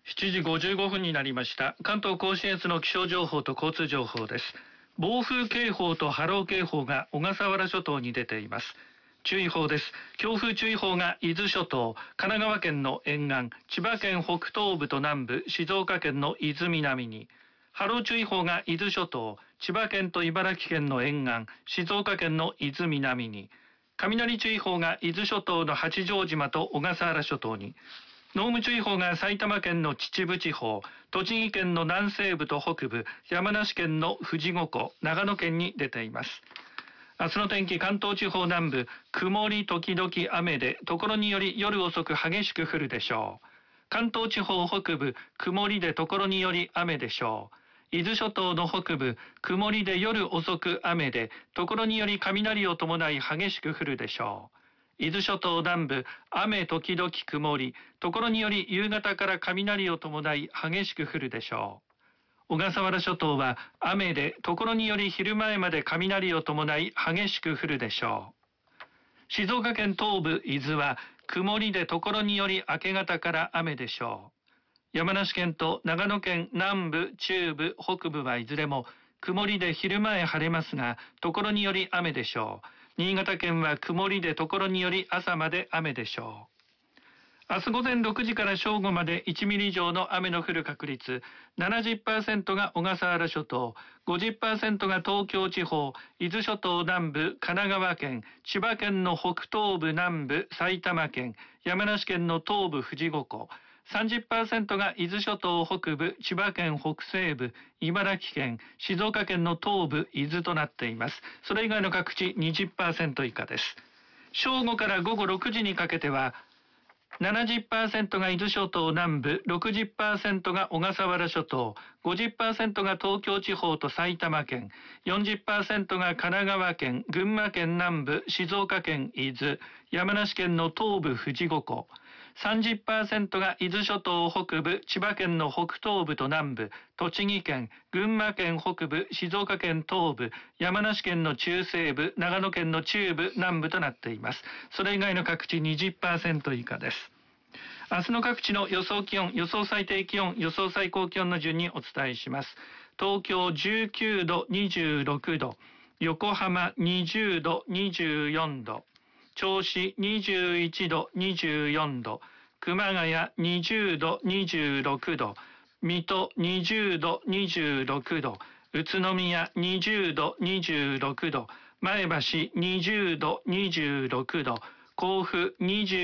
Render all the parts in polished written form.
7時55分になりました。関東甲信越の気象情報と交通情報です。暴風警報と波浪警報が小笠原諸島に出ています。注意報です。強風注意報が伊豆諸島、神奈川県の沿岸、千葉県北東部と南部、静岡県の伊豆南に、波浪注意報が伊豆諸島、千葉県と茨城県の沿岸、静岡県の伊豆南に、雷注意報が伊豆諸島の八丈島と小笠原諸島に、濃霧注意報が埼玉県の秩父地方、栃木県の南西部と北部、山梨県の富士五湖、長野県に出ています。明日の天気、関東地方南部、曇り時々雨で、所により夜遅く激しく降るでしょう。関東地方北部、曇りで所により雨でしょう。伊豆諸島の北部、曇りで夜遅く雨で、所により雷を伴い激しく降るでしょう。伊豆諸島南部、雨時々曇り、所により夕方から雷を伴い激しく降るでしょう。小笠原諸島は雨で、所により昼前まで雷を伴い激しく降るでしょう。静岡県東部伊豆は曇りで、所により明け方から雨でしょう。山梨県と長野県南部、中部、北部はいずれも曇りで昼前晴れますが、所により雨でしょう。新潟県は曇りで、所により朝まで雨でしょう。明日午前6時から正午まで1ミリ以上の雨の降る確率、70% が小笠原諸島、50% が東京地方、伊豆諸島南部、神奈川県、千葉県の北東部南部、埼玉県、山梨県の東部富士五湖、30% が伊豆諸島北部、千葉県北西部、茨城県、静岡県の東部、伊豆となっています。それ以外の各地 20% 以下です。正午から午後6時にかけては、70% が伊豆諸島南部、60% が小笠原諸島、50% が東京地方と埼玉県、40% が神奈川県、群馬県南部、静岡県伊豆、山梨県の東部富士五湖、30% が伊豆諸島北部、千葉県の北東部と南部、栃木県、群馬県北部、静岡県東部、山梨県の中西部、長野県の中部、南部となっています。それ以外の各地 20% 以下です。明日の各地の予想気温、予想最低気温、予想最高気温の順にお伝えします。東京19度、26度、横浜20度、24度、銚子21度、24度、熊谷20度、26度、水戸20度、26度、宇都宮20度、26度、前橋20度、26度、甲府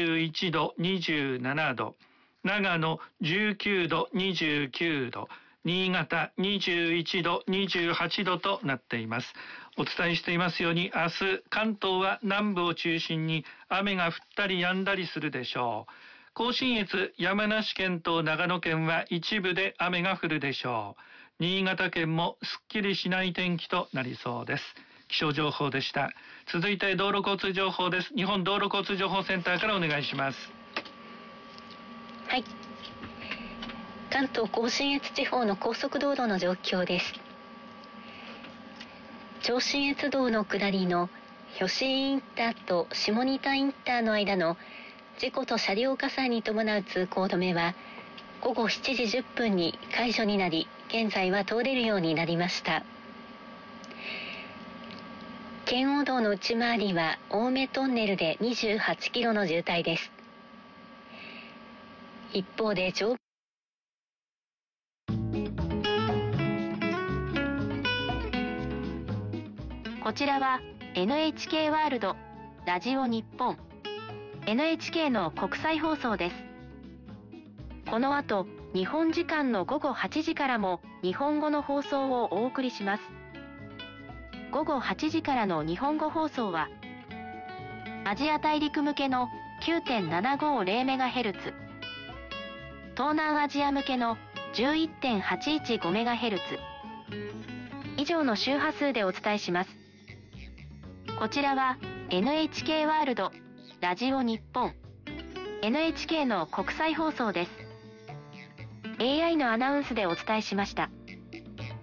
21度、27度、長野19度、29度、新潟21度、28度となっています。お伝えしていますように、明日関東は南部を中心に雨が降ったり止んだりするでしょう。甲信越、山梨県と長野県は一部で雨が降るでしょう。新潟県もすっきりしない天気となりそうです。気象情報でした。続いて道路交通情報です。日本道路交通情報センターからお願いします。 はい。関東甲信越地方の高速道路の状況です。上信越道の下りの吉井インターと下仁田インターの間の事故と車両火災に伴う通行止めは午後7時10分に解除になり、現在は通れるようになりました。圏央道の内回りは青梅トンネルで28キロの渋滞です。一方でこちらは NHK ワールドラジオ日本 NHK の国際放送です。この後、日本時間の午後8時からも日本語の放送をお送りします。午後8時からの日本語放送は、アジア大陸向けの 9.750MHz、東南アジア向けの 11.815MHz、以上の周波数でお伝えします。こちらは NHK ワールドラジオ日本 NHK の国際放送です。AI のアナウンスでお伝えしました。